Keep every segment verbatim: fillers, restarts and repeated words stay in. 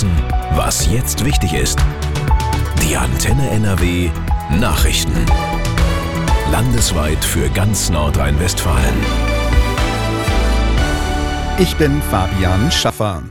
wissen, was jetzt wichtig ist. Die Antenne N R W Nachrichten. Landesweit für ganz Nordrhein-Westfalen. Ich bin Fabian Schaffer.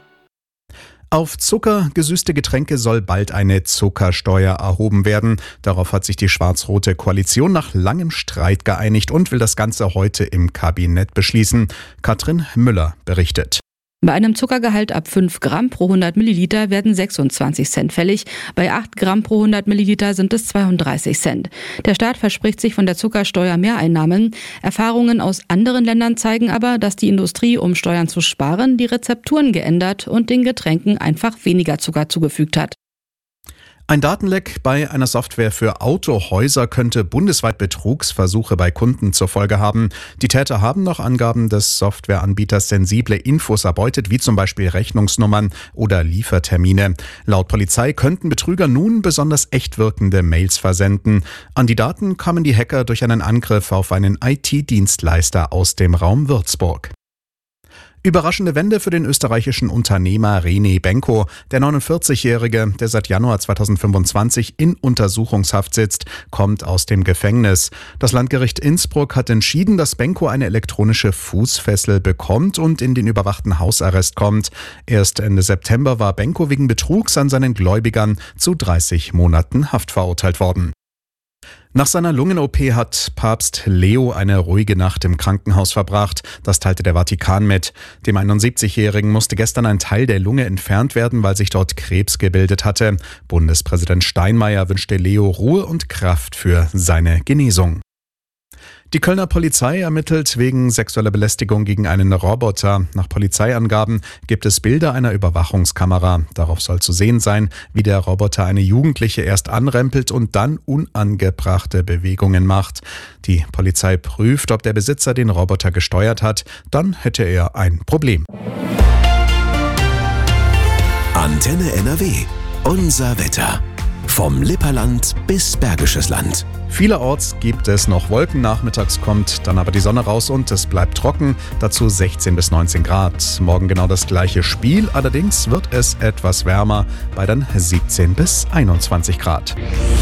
Auf Zucker, gesüßte Getränke soll bald eine Zuckersteuer erhoben werden. Darauf hat sich die schwarz-rote Koalition nach langem Streit geeinigt und will das Ganze heute im Kabinett beschließen. Katrin Müller berichtet. Bei einem Zuckergehalt ab fünf Gramm pro hundert Milliliter werden sechsundzwanzig Cent fällig. Bei acht Gramm pro hundert Milliliter sind es zweiunddreißig Cent. Der Staat verspricht sich von der Zuckersteuer Mehreinnahmen. Erfahrungen aus anderen Ländern zeigen aber, dass die Industrie, um Steuern zu sparen, die Rezepturen geändert und den Getränken einfach weniger Zucker zugefügt hat. Ein Datenleck bei einer Software für Autohäuser könnte bundesweit Betrugsversuche bei Kunden zur Folge haben. Die Täter haben nach Angaben des Softwareanbieters sensible Infos erbeutet, wie zum Beispiel Rechnungsnummern oder Liefertermine. Laut Polizei könnten Betrüger nun besonders echt wirkende Mails versenden. An die Daten kamen die Hacker durch einen Angriff auf einen I T-Dienstleister aus dem Raum Würzburg. Überraschende Wende für den österreichischen Unternehmer René Benko. Der neunundvierzigjährige, der seit Januar zweitausendfünfundzwanzig in Untersuchungshaft sitzt, kommt aus dem Gefängnis. Das Landgericht Innsbruck hat entschieden, dass Benko eine elektronische Fußfessel bekommt und in den überwachten Hausarrest kommt. Erst Ende September war Benko wegen Betrugs an seinen Gläubigern zu dreißig Monaten Haft verurteilt worden. Nach seiner Lungen-O P hat Papst Leo eine ruhige Nacht im Krankenhaus verbracht. Das teilte der Vatikan mit. Dem einundsiebzigjährigen musste gestern ein Teil der Lunge entfernt werden, weil sich dort Krebs gebildet hatte. Bundespräsident Steinmeier wünschte Leo Ruhe und Kraft für seine Genesung. Die Kölner Polizei ermittelt wegen sexueller Belästigung gegen einen Roboter. Nach Polizeiangaben gibt es Bilder einer Überwachungskamera. Darauf soll zu sehen sein, wie der Roboter eine Jugendliche erst anrempelt und dann unangebrachte Bewegungen macht. Die Polizei prüft, ob der Besitzer den Roboter gesteuert hat. Dann hätte er ein Problem. Antenne N R W. Unser Wetter. Vom Lipperland bis Bergisches Land. Vielerorts gibt es noch Wolken, nachmittags kommt dann aber die Sonne raus und es bleibt trocken, dazu sechzehn bis neunzehn Grad. Morgen genau das gleiche Spiel, allerdings wird es etwas wärmer, bei dann siebzehn bis einundzwanzig Grad.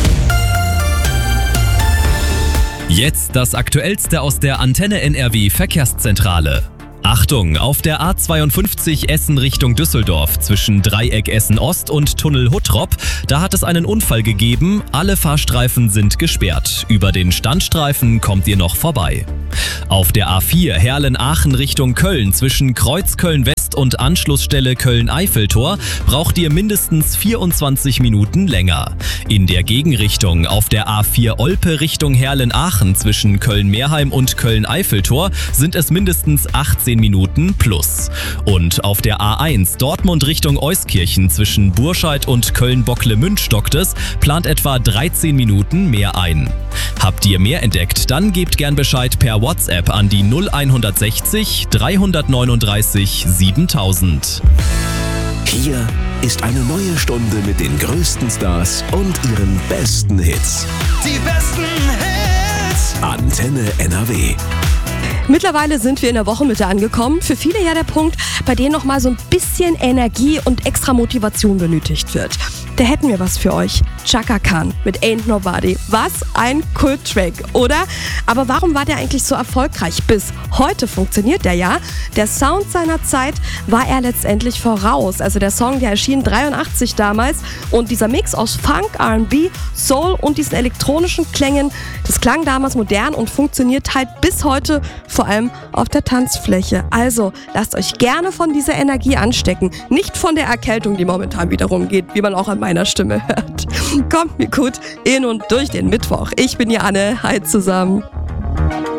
Jetzt das Aktuellste aus der Antenne N R W Verkehrszentrale. Achtung, auf der A zweiundfünfzig Essen Richtung Düsseldorf zwischen Dreieck Essen Ost und Tunnel Huttrop, da hat es einen Unfall gegeben, alle Fahrstreifen sind gesperrt. Über den Standstreifen kommt ihr noch vorbei. Auf der A vier Herlen-Aachen Richtung Köln zwischen Kreuz Köln-West und Anschlussstelle Köln-Eiffeltor braucht ihr mindestens vierundzwanzig Minuten länger. In der Gegenrichtung auf der A vier Olpe Richtung Herlen-Aachen zwischen Köln-Meerheim und Köln-Eiffeltor sind es mindestens achtzehn Minuten plus. Und auf der A eins Dortmund Richtung Euskirchen zwischen Burscheid und Köln-Bocklemünd stockt es, plant etwa dreizehn Minuten mehr ein. Habt ihr mehr entdeckt, dann gebt gern Bescheid per WhatsApp an die null hundertsechzig dreihundertneununddreißig siebentausend. Hier ist eine neue Stunde mit den größten Stars und ihren besten Hits. Die besten Hits! Antenne N R W. Mittlerweile sind wir in der Wochenmitte angekommen. Für viele ja der Punkt, bei dem noch mal so ein bisschen Energie und extra Motivation benötigt wird. Da hätten wir was für euch. Chaka Khan mit Ain't Nobody. Was ein Kult-Track, oder? Aber warum war der eigentlich so erfolgreich? Bis heute funktioniert der ja. Der Sound seiner Zeit war er letztendlich voraus. Also der Song, der erschien dreiundachtzig damals. Und dieser Mix aus Funk, R and B, Soul und diesen elektronischen Klängen, das klang damals modern und funktioniert halt bis heute, vor allem auf der Tanzfläche. Also lasst euch gerne von dieser Energie anstecken. Nicht von der Erkältung, die momentan wieder rumgeht, wie man auch an meiner Stimme hört. Kommt mir gut in und durch den Mittwoch. Ich bin Janne. Hi zusammen.